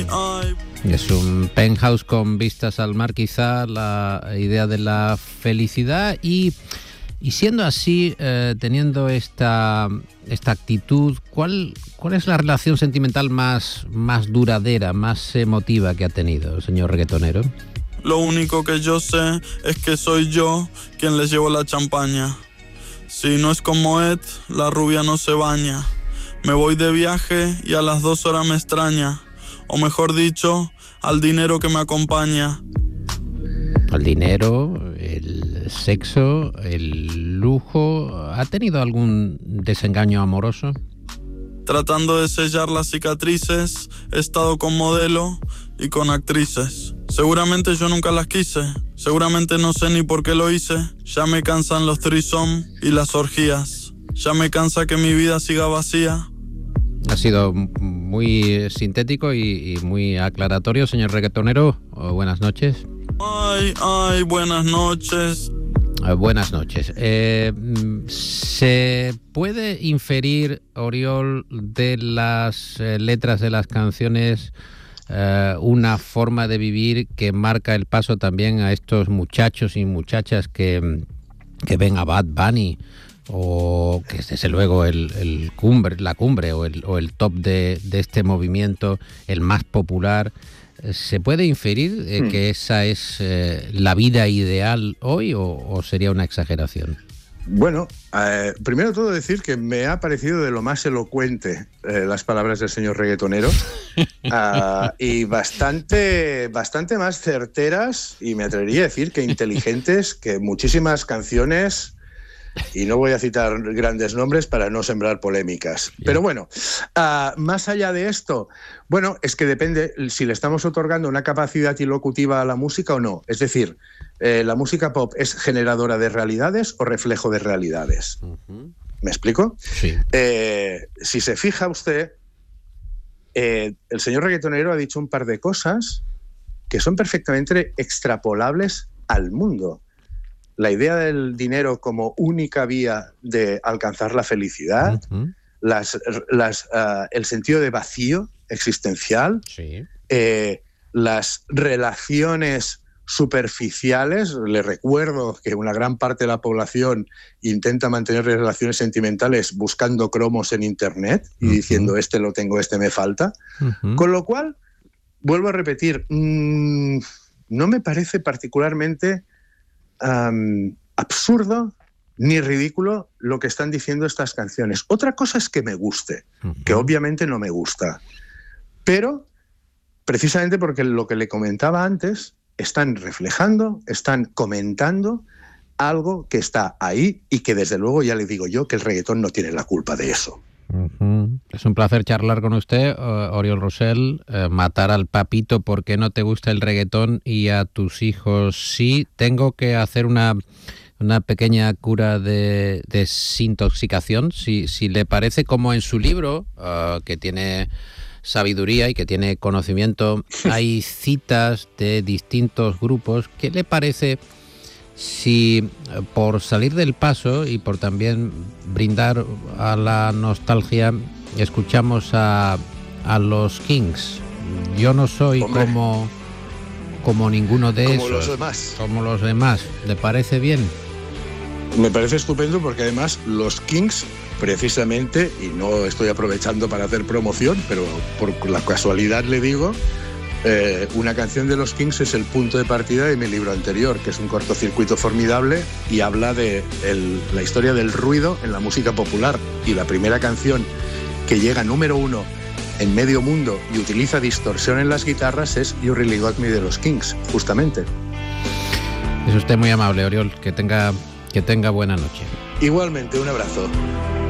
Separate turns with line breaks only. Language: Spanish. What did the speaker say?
Ay, ay.
Es un penthouse con vistas al mar, quizá la idea de la felicidad y siendo así, teniendo esta actitud, ¿cuál es la relación sentimental más duradera, más emotiva que ha tenido, señor reggaetonero?
Lo único que yo sé es que soy yo quien les llevo la champaña. Si no es como Ed, la rubia no se baña. Me voy de viaje y a las 2 horas me extraña. O mejor dicho, al dinero que me acompaña.
Al dinero, el sexo, el lujo. ¿Ha tenido algún desengaño amoroso?
Tratando de sellar las cicatrices, he estado con modelo y con actrices. Seguramente yo nunca las quise, seguramente no sé ni por qué lo hice. Ya me cansan los threesome y las orgías. Ya me cansa que mi vida siga vacía.
Ha sido muy sintético y muy aclaratorio, señor reggaetonero. Buenas noches.
Ay, ay, buenas noches.
Buenas noches. ¿Se puede inferir, Oriol, de las letras de las canciones una forma de vivir que marca el paso también a estos muchachos y muchachas que ven a Bad Bunny, o que es desde luego la cumbre o el top de este movimiento, el más popular? ¿Se puede inferir que esa es la vida ideal hoy o sería una exageración?
Bueno, primero de todo decir que me ha parecido de lo más elocuente las palabras del señor reggaetonero y bastante más certeras, y me atrevería a decir que inteligentes que muchísimas canciones, y no voy a citar grandes nombres para no sembrar polémicas. Yeah. Pero bueno, más allá de esto, bueno, es que depende si le estamos otorgando una capacidad ilocutiva a la música o no. Es decir, ¿la música pop es generadora de realidades o reflejo de realidades? Uh-huh. ¿Me explico?
Sí.
Si se fija usted, el señor reggaetonero ha dicho un par de cosas que son perfectamente extrapolables al mundo. La idea del dinero como única vía de alcanzar la felicidad, uh-huh. El sentido de vacío existencial,
sí.
Las relaciones superficiales. Le recuerdo que una gran parte de la población intenta mantener relaciones sentimentales buscando cromos en internet y diciendo este lo tengo, este me falta. Uh-huh. Con lo cual, vuelvo a repetir, no me parece particularmente absurdo ni ridículo lo que están diciendo estas canciones. Otra cosa es que me guste, que obviamente no me gusta, pero precisamente porque lo que le comentaba antes, están reflejando, están comentando algo que está ahí y que desde luego ya le digo yo que el reggaetón no tiene la culpa de eso.
Uh-huh. Es un placer charlar con usted, Oriol Rosell. Matar al papito porque no te gusta el reggaetón y a tus hijos sí. Tengo que hacer una pequeña cura de desintoxicación, si le parece, como en su libro, que tiene sabiduría y que tiene conocimiento, hay citas de distintos grupos. ¿Qué le parece si, por salir del paso y por también brindar a la nostalgia, escuchamos a los Kings? Yo no soy como ninguno de esos. Como los demás. ¿Le parece bien?
Me parece estupendo, porque además los Kings, precisamente, y no estoy aprovechando para hacer promoción, pero por la casualidad le digo, una canción de los Kings es el punto de partida de mi libro anterior, que es un cortocircuito formidable y habla de la historia del ruido en la música popular. Y la primera canción que llega número 1 en medio mundo y utiliza distorsión en las guitarras es You Really Got Me de los Kings, justamente.
Es usted muy amable, Oriol. Que tenga buena noche.
Igualmente, un abrazo.